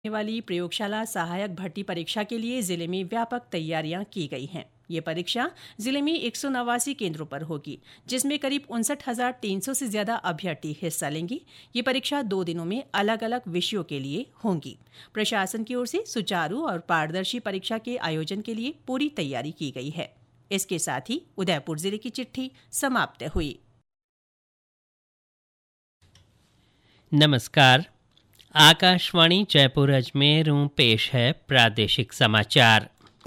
वाली प्रयोगशाला सहायक भर्ती परीक्षा के लिए जिले में व्यापक तैयारियां की गई हैं। ये परीक्षा जिले में 189 केंद्रों पर होगी, जिसमें करीब 59,300 से ज्यादा अभ्यर्थी हिस्सा लेंगे। ये परीक्षा 2 दिनों में अलग अलग विषयों के लिए होंगी। प्रशासन की ओर से सुचारू और पारदर्शी परीक्षा के आयोजन के लिए पूरी तैयारी की गई है। इसके साथ ही उदयपुर जिले की चिट्ठी समाप्त हुई। नमस्कार, आकाशवाणी जयपुर अजमेर पेश है प्रादेशिक समाचार।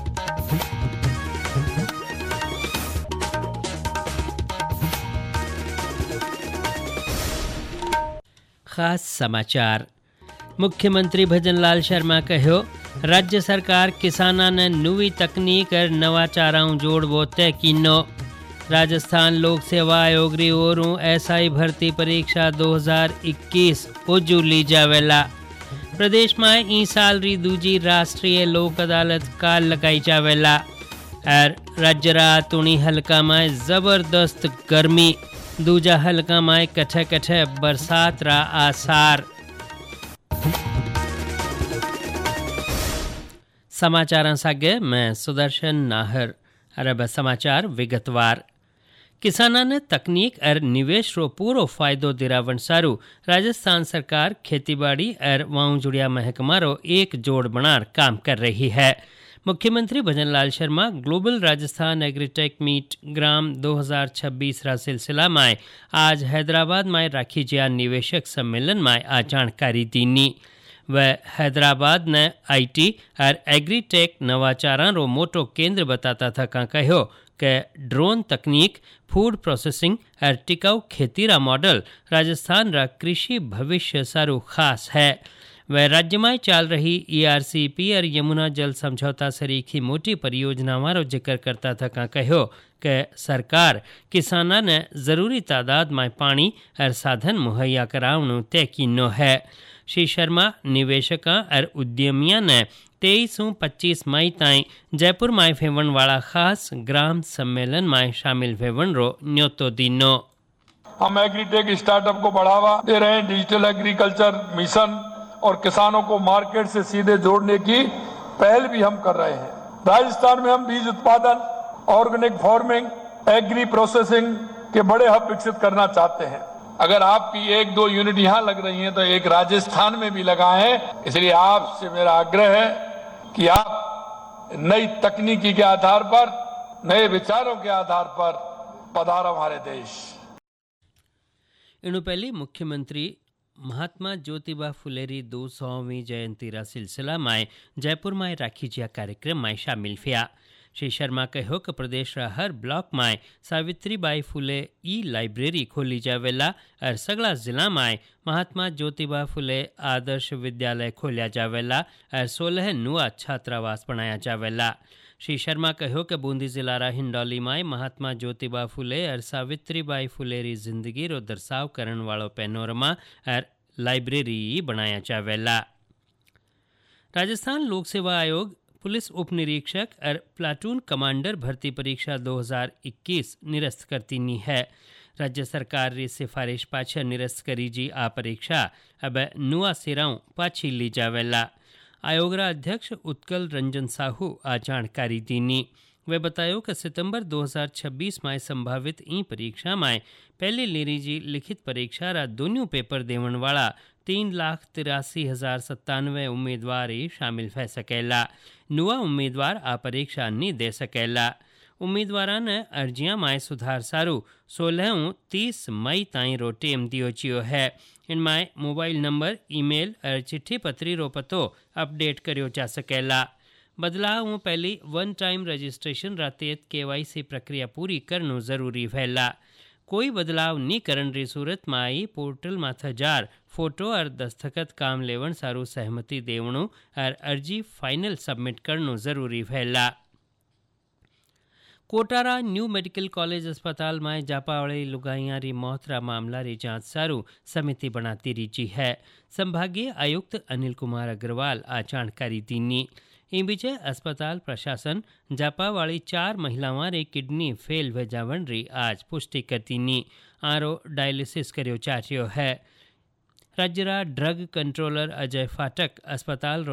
खास समाचार। मुख्यमंत्री भजन लाल शर्मा कहो, राज्य सरकार किसाना ने नवी तकनीक और नवाचारों जोड़वो तय कीनो। राजस्थान लोक सेवा आयोग री ओरू एसआई भर्ती परीक्षा 2021 ओजू ली जावेला। प्रदेश में ई साल री दूजी राष्ट्रीय लोक अदालत काल लगाई जावेला। और राज्य रा तुणी हल्का में जबरदस्त गर्मी, दूजा हल्का में कठे कठे बरसात रा आसार। समाचार सागे मैं सुदर्शन नाहर। अरब समाचार विगतवार। किसाना ने तकनीक और निवेश रो पूरो फायदो दिरावण सारू राजस्थान सरकार खेतीबाड़ी और वाऊ जुड़िया महकमा रो एक जोड़ बनार काम कर रही है। मुख्यमंत्री भजन Lal Sharma global Rajasthan agritech meet ग्राम 2026 रा सिलसिला में आज हैदराबाद में राखी जिया निवेशक सम्मेलन में आ जानकारी दीनी। वह हैदराबाद ने आईटी और एग्रीटेक नवाचारा रो मोटो केंद्र बताता था का कहो कि ड्रोन तकनीक, फूड प्रोसेसिंग और टिकाऊ खेती रा मॉडल राजस्थान रा कृषि भविष्य सारू खास है। वह राज्य में चल रही ईआरसीपी और यमुना जल समझौता सरीखी मोटी परियोजनाओं रो जिक्र करता था का कहो कि सरकार किसाना ने जरूरी तादाद में पानी और साधन मुहैया करावनु तय कीनो है। श्री शर्मा निवेशकों और उद्यमियों ने 23 और 25 मई ताईं जयपुर में फेवन वाला खास ग्राम सम्मेलन में शामिल फेवन रो न्योतो दीनो। हम एग्रीटेक स्टार्टअप को बढ़ावा दे रहे हैं, डिजिटल एग्रीकल्चर मिशन और किसानों को मार्केट से सीधे जोड़ने की पहल भी हम कर रहे हैं। राजस्थान में हम बीज उत्पादन, ऑर्गेनिक फार्मिंग, एग्री प्रोसेसिंग के बड़े हब विकसित करना चाहते हैं। अगर आपकी 1-2 यूनिट यहाँ लग रही हैं तो एक राजस्थान में भी लगाएं। इसलिए आपसे मेरा आग्रह है कि आप नई तकनीकी के आधार पर, नए विचारों के आधार पर पधारो हमारे देश। इनु पहले मुख्यमंत्री महात्मा ज्योतिबा फुलेरी 200वीं जयंती रा सिलसिला में जयपुर में राखी जिया कार्यक्रम में शामिल थिया। श्री शर्मा कहो कि प्रदेश रा हर ब्लॉक में सावित्रीबाई फुले ई लाइब्रेरी खोली जावेला और सगला जिला में महात्मा ज्योतिबा फुले आदर्श विद्यालय खोलिया जावेला और 16 नुआ छात्रावास बनाया जावेला। श्री शर्मा कहो कि बूंदी जिला रा हिंडौली में महात्मा ज्योतिबा फुले और सावित्रीबाई फुले री जिंदगी रो दर्शाव करण वालो पेनोरमा और लाइब्रेरी बनाया जावेला। राजस्थान लोक सेवा आयोग पुलिस उप निरीक्षक और प्लाटून कमांडर भर्ती परीक्षा 2021 निरस्त करतीनी है। राज्य सरकार री सिफारिश पाछे निरस्त करी जी आ परीक्षा अब नुआ सिराऊ पाछी ली जावेला। आयोग रा अध्यक्ष उत्कल रंजन साहू आ जानकारी दीनी। वे बतायो कि सितंबर 2026 में संभावित ई परीक्षा में पहले लेरी जी लिखित परीक्षा रा दोनों पेपर देवन वाला 3,83,097 उम्मीदवार ही शामिल हो सकेला। नुआ उम्मीदवार आ परीक्षा नहीं दे सकेला। उम्मीदवारा ने अर्जियां में सुधार सारू 16 और 30 मई ताईं रो टेम दियो चियो है। इनमें मोबाइल नंबर, ईमेल और चिट्ठी पत्री रो पतो अपडेट करियो जा सकेला। बदलाव पहली वन टाइम रजिस्ट्रेशन रातेत केवाईसी प्रक्रिया पूरी करनो जरूरी वेला। कोई बदलाव नहीं करन री सूरत में आई पोर्टल माथा जार फोटो और दस्तखत काम लेवन सारू सहमति देवणो और अर्जी फाइनल सबमिट करनो जरूरी वेला। कोटारा न्यू मेडिकल कॉलेज अस्पताल में जापावाड़ी लुगाइया री मौत रा मामला री जांच सारू समिति बनाती रीची है। संभागीय आयुक्त अनिल कुमार अग्रवाल आ जानकारी दीनी। इन बीचे अस्पताल प्रशासन जापावाड़ी 4 महिलावां रे किडनी फेल भेजावन री आज पुष्टि करतीनी। आरो डायलिसिस कर्यो चार्यो है। राज्य ड्रग कंट्रोलर अजय फाटक अस्पताल